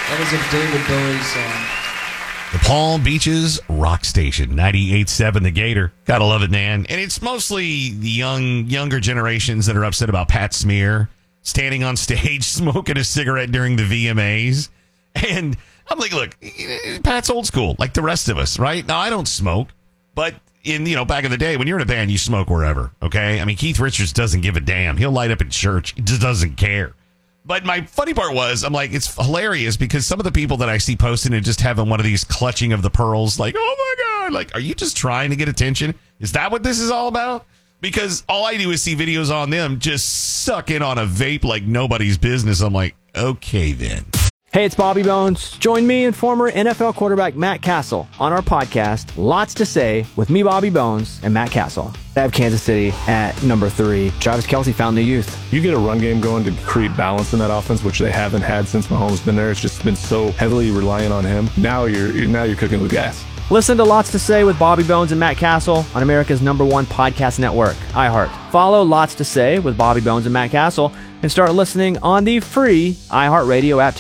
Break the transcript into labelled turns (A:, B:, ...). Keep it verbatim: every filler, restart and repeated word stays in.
A: That was a David Bowie song.
B: The Palm Beaches Rock Station, ninety-eight point seven The Gator. Gotta love it, man. And it's mostly the young, younger generations that are upset about Pat Smear standing on stage smoking a cigarette during the V M As. And I'm like, look, Pat's old school, like the rest of us, right? Now, I don't smoke, but in, you know, back in the day, when you're in a band, you smoke wherever, okay? I mean, Keith Richards doesn't give a damn. He'll light up in church. He just doesn't care. But my funny part was, I'm like, it's hilarious because some of the people that I see posting and just having one of these clutching of the pearls, like, oh my God, like, are you just trying to get attention? Is that what this is all about? Because all I do is see videos on them just sucking on a vape like nobody's business. I'm like, okay then.
C: Hey, it's Bobby Bones. Join me and former N F L quarterback Matt Castle on our podcast, Lots to Say, with me, Bobby Bones, and Matt Castle. I have Kansas City at number three. Travis Kelce found the youth.
D: You get a run game going to create balance in that offense, which they haven't had since Mahomes been there. It's just been so heavily reliant on him. Now you're now you're cooking with gas.
C: Listen to Lots to Say with Bobby Bones and Matt Castle on America's number one podcast network, iHeart. Follow Lots to Say with Bobby Bones and Matt Castle and start listening on the free iHeartRadio app today.